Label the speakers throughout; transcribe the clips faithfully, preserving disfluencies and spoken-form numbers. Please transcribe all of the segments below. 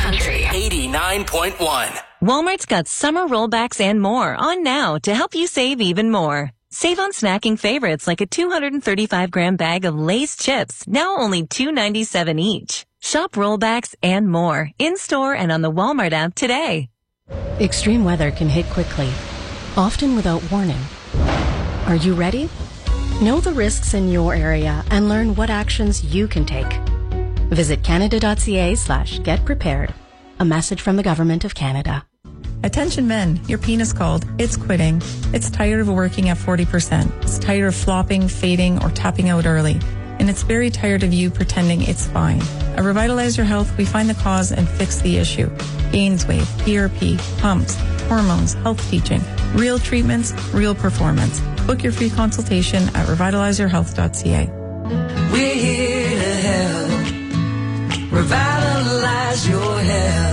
Speaker 1: Country eighty-nine point one.
Speaker 2: Walmart's got summer rollbacks and more on now to help you save even more. Save on snacking favorites like a two hundred thirty-five gram bag of Lay's chips, now only two dollars and ninety-seven cents each. Shop rollbacks and more in-store and on the Walmart app today.
Speaker 3: Extreme weather can hit quickly, often without warning. Are you ready? Know the risks in your area and learn what actions you can take. Visit canada.ca slash get prepared. A message from the Government of Canada.
Speaker 4: Attention men, your penis cold. It's quitting. It's tired of working at forty percent. It's tired of flopping, fading, or tapping out early. And it's very tired of you pretending it's fine. At Revitalize Your Health, we find the cause and fix the issue. Gainswave, P R P, pumps, hormones, health teaching, real treatments, real performance. Book your free consultation at revitalize your health dot c a.
Speaker 5: We're here to help. Revitalize your health.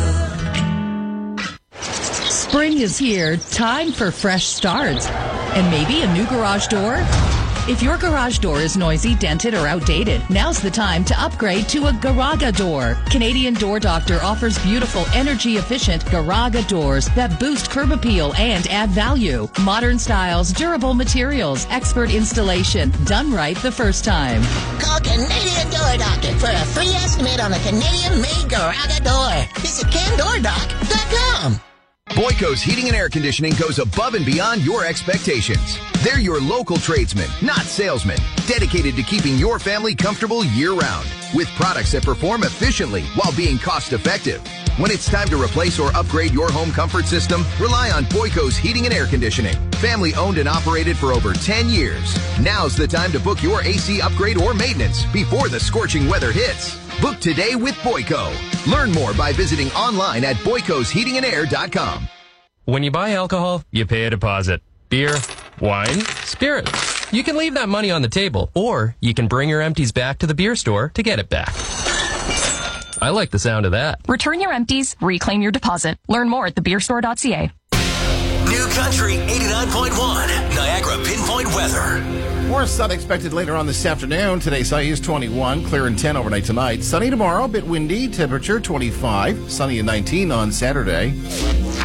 Speaker 6: Spring is here. Time for fresh starts. And maybe a new garage door? If your garage door is noisy, dented, or outdated, now's the time to upgrade to a Garaga door. Canadian Door Doctor offers beautiful, energy-efficient Garaga doors that boost curb appeal and add value. Modern styles, durable materials, expert installation, done right the first time.
Speaker 7: Call Canadian Door Doctor for a free estimate on a Canadian-made Garaga door. Visit can door doc dot com.
Speaker 8: Boyko's Heating and Air Conditioning goes above and beyond your expectations. They're your local tradesmen, not salesmen, dedicated to keeping your family comfortable year-round with products that perform efficiently while being cost-effective. When it's time to replace or upgrade your home comfort system, rely on Boyko's Heating and Air Conditioning. Family owned and operated for over ten years. Now's the time to book your A C upgrade or maintenance before the scorching weather hits. Book today with Boyko. Learn more by visiting online at boykos heating and air dot com.
Speaker 9: When you buy alcohol, you pay a deposit. Beer, wine, spirits. You can leave that money on the table, or you can bring your empties back to the beer store to get it back. I like the sound of that.
Speaker 10: Return your empties, reclaim your deposit. Learn more at the beer store dot c a.
Speaker 1: New Country eighty-nine point one, Niagara Pinpoint Weather.
Speaker 11: More sun expected later on this afternoon. Today's high is twenty-one, clear and ten overnight tonight. Sunny tomorrow, a bit windy, temperature twenty-five, sunny and nineteen on Saturday.